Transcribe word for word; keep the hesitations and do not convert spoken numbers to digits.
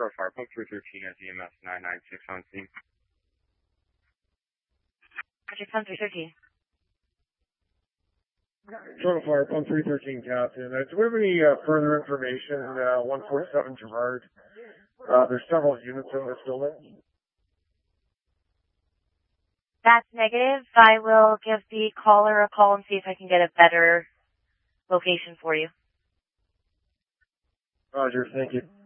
Short Fire, Pump three thirteen at E M S nine nine six on scene. Roger, Pump three thirteen. Short Fire, Pump three thirteen, Captain. Uh, do we have any uh, further information? Uh, one forty-seven Gerard. Uh, there's several units in this building. That's negative. I will give the caller a call and see if I can get a better location for you. Roger, thank you.